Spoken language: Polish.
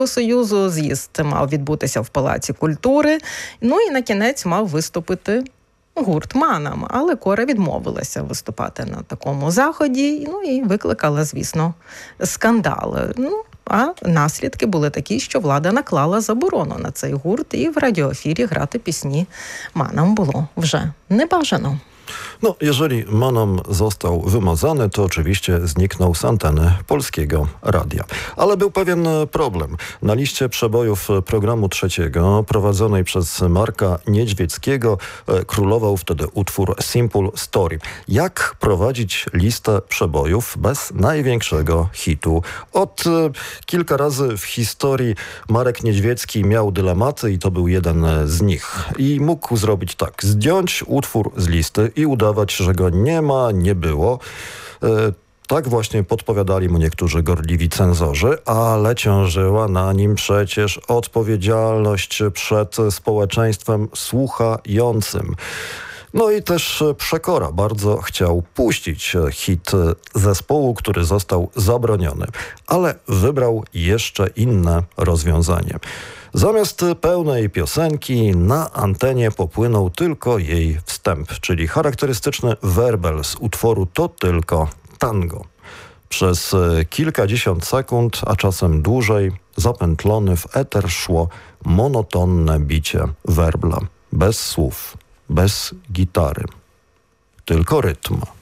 Союзу. З'їзд мав відбутися в Палаці культури. Ну і на кінець мав виступити гурт «Манам», але Кора відмовилася виступати на такому заході, ну і викликала, звісно, скандал. Ну, а наслідки були такі, що влада наклала заборону на цей гурт, і в радіоефірі грати пісні «Манам» було вже небажано. No, jeżeli Manom został wymazany, to oczywiście zniknął z anteny Polskiego Radia. Ale był pewien problem. Na liście przebojów programu trzeciego prowadzonej przez Marka Niedźwieckiego królował wtedy utwór Simple Story. Jak prowadzić listę przebojów bez największego hitu? Kilka razy w historii Marek Niedźwiecki miał dylematy i to był jeden z nich. I mógł zrobić tak, zdjąć utwór z listy i udawać, że go nie ma, nie było. Tak właśnie podpowiadali mu niektórzy gorliwi cenzorzy, ale ciążyła na nim przecież odpowiedzialność przed społeczeństwem słuchającym. No i też Przekora bardzo chciał puścić hit zespołu, który został zabroniony, ale wybrał jeszcze inne rozwiązanie. Zamiast pełnej piosenki na antenie popłynął tylko jej wstęp, czyli charakterystyczny werbel z utworu To tylko tango. Przez kilkadziesiąt sekund, a czasem dłużej, zapętlony w eter szło monotonne bicie werbla. Bez słów, bez gitary, tylko rytm.